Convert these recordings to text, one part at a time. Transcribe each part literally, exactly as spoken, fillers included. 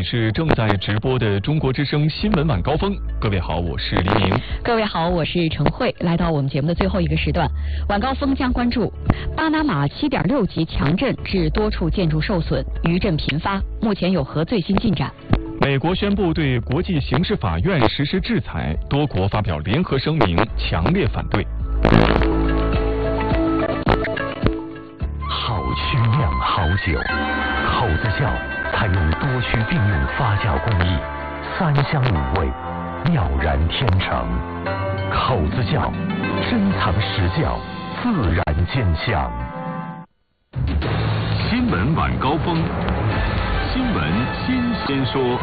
里是正在直播的中国之声新闻晚高峰。各位好，我是黎明。 各位好，我是陈慧。来到我们节目的最后一个时段，晚高峰将关注巴拿马 七点六 级强震致多处建筑受损，余震频发，目前有何最新进展？ 美国宣布对国际刑事法院实施制裁，多国发表联合声明，强烈反对。 好曲酿好酒，口子窖采用多区并用发酵工艺，三香五味，妙然天成。口子窖珍藏实窖，自然见香。 新闻晚高峰，新闻新鲜说。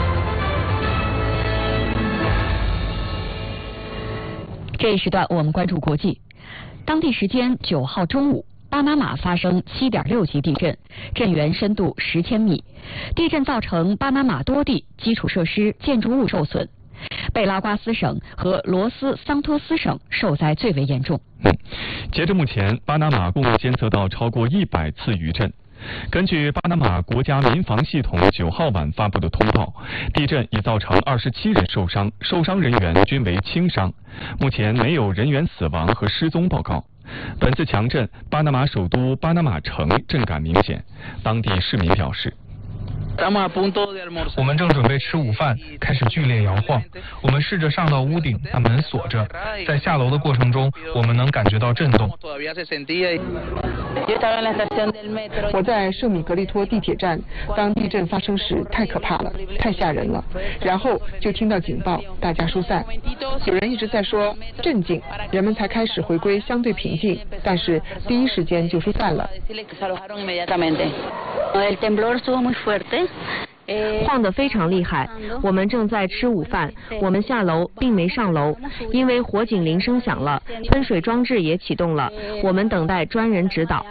这一时段我们关注国际。当地时间九号中午，巴拿马发生 七点六 级地震，震源深度十千米。地震造成巴拿马多地基础设施、建筑物受损，贝拉瓜斯省和罗斯桑托斯省受灾最为严重。 嗯，截至目前，巴拿马共监测到超过一百次余震。根据巴拿马国家民防系统九号晚发布的通报，地震已造成二十七人受伤，受伤人员均为轻伤，目前没有人员死亡和失踪报告。本次强震，巴拿马首都巴拿马城震感明显，当地市民表示。 我们正准备吃午饭，开始剧烈摇晃。我们试着上到屋顶，但门锁着。在下楼的过程中，我们能感觉到震动。 我在圣米格利托地铁站，当地震发生时太可怕了，太吓人了。然后就听到警报，大家疏散。有人一直在说镇静，人们才开始回归相对平静，但是第一时间就疏散了。 晃得非常厉害，我们正在吃午饭，我们下楼并没上楼，因为火警铃声响了，喷水装置也启动了，我们等待专人指导。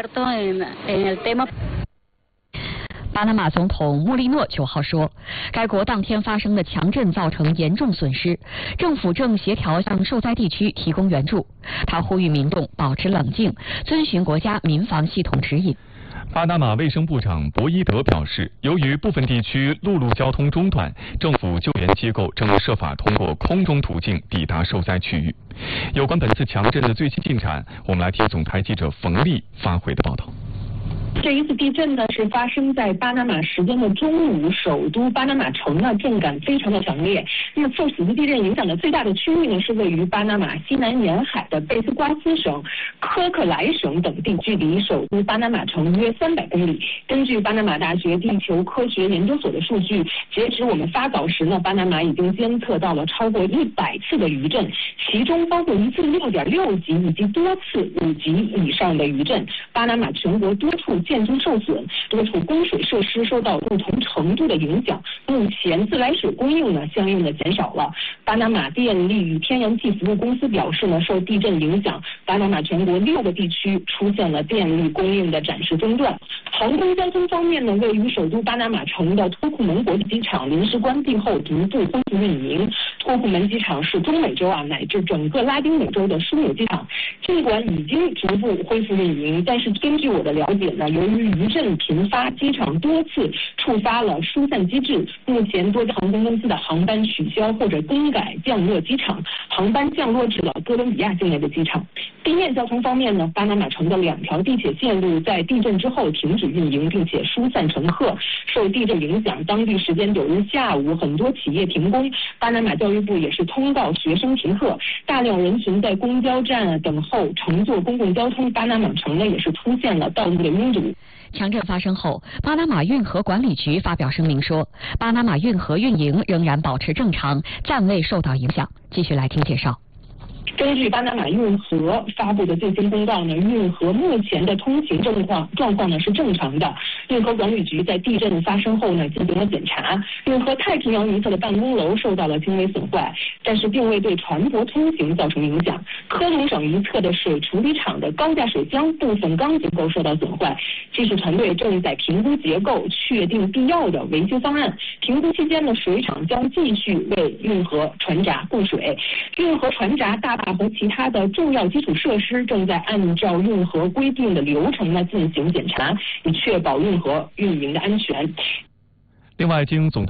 巴拿马总统穆利诺九号说，该国当天发生的强震造成严重损失，政府正协调向受灾地区提供援助。他呼吁民众保持冷静，遵循国家民防系统指引。 巴拿马卫生部长博伊德表示，由于部分地区陆路交通中断，政府救援机构正设法通过空中途径抵达受灾区域。有关本次强震的最新进展，我们来听总台记者冯丽发回的报道。 这一次地震呢是发生在巴拿马时间的中午，首都巴拿马城呢震感非常的强烈。那么受此次地震影响的最大的区域呢是位于巴拿马西南沿海的贝斯瓜斯省、科克莱省等地，距离首都巴拿马城约三百公里。根据巴拿马大学地球科学研究所的数据，截止我们发稿时呢，巴拿马已经监测到了超过一百次的余震，其中包括一次 六点六 级以及多次五级以上的余震。巴拿马全国多处建筑受损，多处供水设施受到不同程度的影响。目前自来水供应呢，相应的减少了。巴拿马电力与天然气服务公司表示呢，受地震影响，巴拿马全国六个地区出现了电力供应的暂时中断。航空交通方面呢，位于首都巴拿马城的托库门国际机场临时关闭后逐步恢复运营。托库门机场是中美洲啊乃至整个拉丁美洲的枢纽机场，尽管已经逐步恢复运营，但是根据我的了解呢，由于余震频发，机场多次触发了疏散机制，目前多家航空公司的航班取消或者更改降落机场，航班降落至了哥伦比亚境内的机场。地面交通方面呢，巴拿马城的两条地铁线路在地震之后停止运营，并且疏散乘客。受地震影响，当地时间九日下午，很多企业停工，巴拿马教育部也是通告学生停课，大量人群在公交站等候乘坐公共交通。巴拿马城呢也是出现了道路的拥堵。 强震发生后，巴拿马运河管理局发表声明说，巴拿马运河运营仍然保持正常，暂未受到影响。继续来听介绍。 根据巴拿马运河发布的最新公告呢，运河目前的通行状况状况呢是正常的。运河管理局在地震发生后呢进行了检查，运河太平洋一侧的办公楼受到了轻微损坏，但是并未对船舶通行造成影响。科隆省一侧的水处理厂的高架水箱部分钢结构受到损坏，技术团队正在评估结构，确定必要的维修方案。评估期间呢，水厂将继续为运河船闸供水。运河船闸大坝和其他的重要基础设施正在按照运河规定的流程呢进行检查，以确保运河运营的安全。 另外，经总